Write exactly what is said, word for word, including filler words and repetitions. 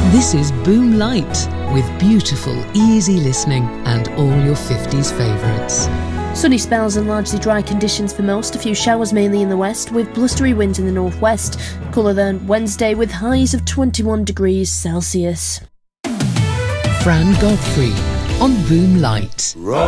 This is Boom Light, with beautiful, easy listening and all your fifties favourites. Sunny spells and largely dry conditions for most. A few showers mainly in the west, with blustery winds in the northwest. Cooler than Wednesday, with highs of twenty-one degrees Celsius. Fran Godfrey on Boom Light.